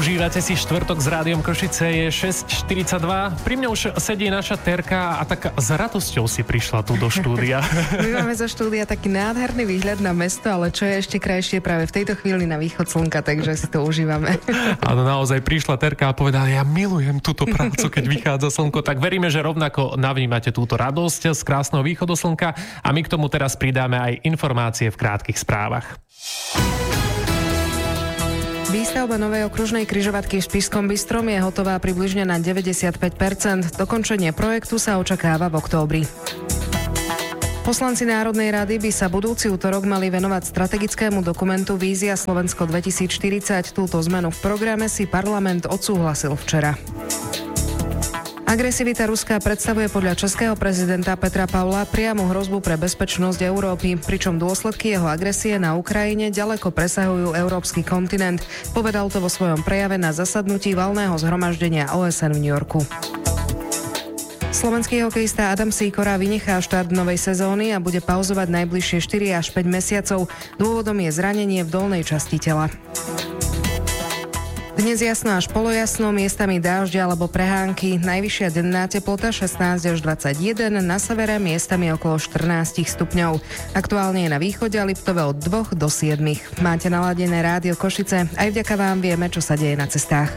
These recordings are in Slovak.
Užívate si štvrtok s Rádiom Košice, je 6:42. Pri mne už sedí naša Terka a tak s radosťou si prišla tu do štúdia. My máme zo štúdia taký nádherný výhľad na mesto, ale čo je ešte krajšie práve v tejto chvíli na východ slnka, takže si to užívame. Áno, naozaj prišla Terka a povedala, ja milujem túto prácu, keď vychádza slnko, tak veríme, že rovnako navnímate túto radosť z krásneho východu slnka a my k tomu teraz pridáme aj informácie v krátkych správach. Výstavba novej okružnej križovatky v Spišskom Bystrom je hotová približne na 95%. Dokončenie projektu sa očakáva v októbri. Poslanci Národnej rady by sa budúci utorok mali venovať strategickému dokumentu Vízia Slovensko 2040. Túto zmenu v programe si parlament odsúhlasil včera. Agresivita Ruska predstavuje podľa českého prezidenta Petra Pavla priamu hrozbu pre bezpečnosť Európy, pričom dôsledky jeho agresie na Ukrajine ďaleko presahujú európsky kontinent. Povedal to vo svojom prejave na zasadnutí valného zhromaždenia OSN v New Yorku. Slovenský hokejista Adam Sýkora vynechá štart novej sezóny a bude pauzovať najbližšie 4 až 5 mesiacov. Dôvodom je zranenie v dolnej časti tela. Dnes jasno až polojasno, miestami dážď alebo prehánky. Najvyššia denná teplota 16 až 21, na severe miestami okolo 14 stupňov. Aktuálne je na východe a Liptove od 2 do 7. Máte naladené Rádio Košice, aj vďaka vám vieme, čo sa deje na cestách.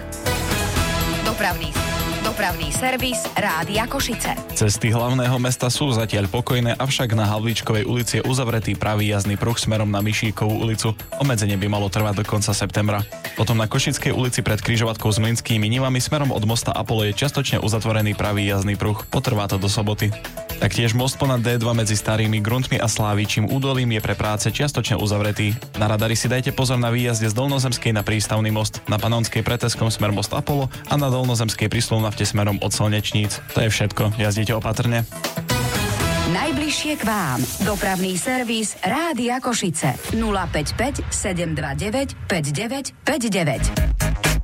Dopravný servis Rádia Košice. Cesty hlavného mesta sú zatiaľ pokojné, avšak na Havlíčkovej ulici je uzavretý pravý jazdný pruh smerom na Mišíkovú ulicu. Obmedzenie by malo trvať do konca septembra. Potom na Košickej ulici pred križovatkou s Mlynskými nivami smerom od mosta Apollo je čiastočne uzatvorený pravý jazdný pruh. Potrvá to do soboty. Taktiež most ponad D2 medzi Starými Gruntmi a Slávičím údolím je pre práce čiastočne uzavretý. Na radari si dajte pozor na výjazde z Dolnozemskej na Prístavný most, na Panonskej preteskom smer most Apollo a na Dolnozemskej pri Slovnafte smerom od Slnečníc. To je všetko. Jazdite opatrne. Najbližšie k vám. Dopravný servis Rádia Košice. 055 729 5959.